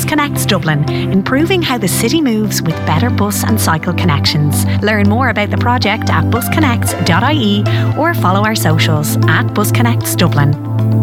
Bus Connects Dublin, improving how the city moves with better bus and cycle connections. Learn more about the project at busconnects.ie or follow our socials at Bus Connects Dublin.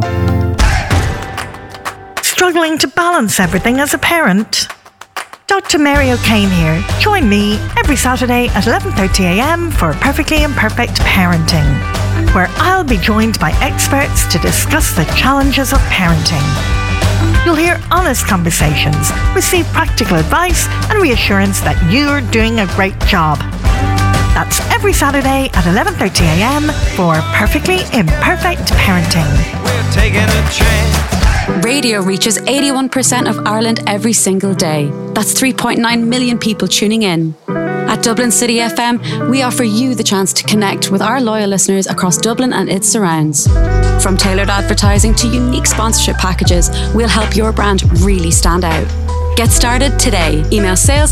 Struggling to balance everything as a parent? Dr. Mary O'Kane here. Join me every Saturday at 11:30am for Perfectly Imperfect Parenting, where I'll be joined by experts to discuss the challenges of parenting. You'll hear honest conversations, receive practical advice and reassurance that you're doing a great job. That's every Saturday at 11:30am for Perfectly Imperfect Parenting. We're taking a chance. Radio reaches 81% of Ireland every single day. That's 3.9 million people tuning in. At Dublin City FM, we offer you the chance to connect with our loyal listeners across Dublin and its surrounds. From tailored advertising to unique sponsorship packages, we'll help your brand really stand out. Get started today. Email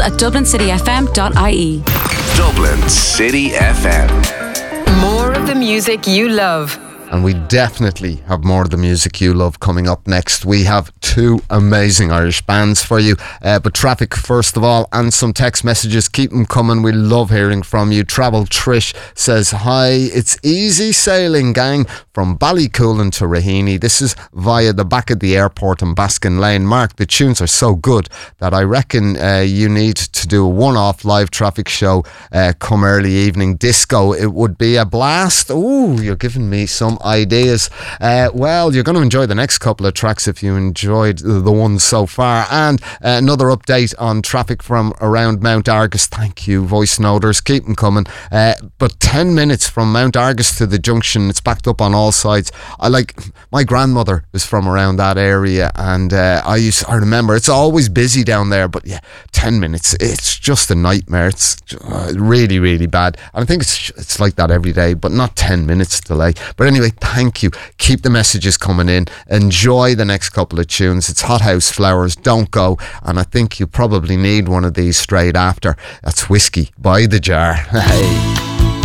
sales@dublincityfm.ie. Dublin City FM. More of the music you love. And we definitely have more of the music you love coming up next. We have two amazing Irish bands for you. But traffic first of all, and some text messages. Keep them coming. We love hearing from you. Travel Trish says, hi, it's easy sailing, gang, from Ballycoolan to Raheny. This is via the back of the airport in Baskin Lane. Mark, the tunes are so good that I reckon you need to do a one-off live traffic show come early evening. Disco, it would be a blast. Ooh, you're giving me some ideas. Well, you're going to enjoy the next couple of tracks if you enjoyed the ones so far. And another update on traffic from around Mount Argus. Thank you, voice noters. Keep them coming. But 10 minutes from Mount Argus to the junction, it's backed up on all sides. My grandmother is from around that area, and I remember it's always busy down there, but yeah, 10 minutes, it's just a nightmare. It's really, really bad. And I think it's like that every day, but not 10 minutes delay. But anyway, thank you. Keep the messages coming in. Enjoy the next couple of tunes. It's Hot House Flowers, Don't Go, and I think you probably need one of these straight after. That's Whiskey by the Jar. Hey.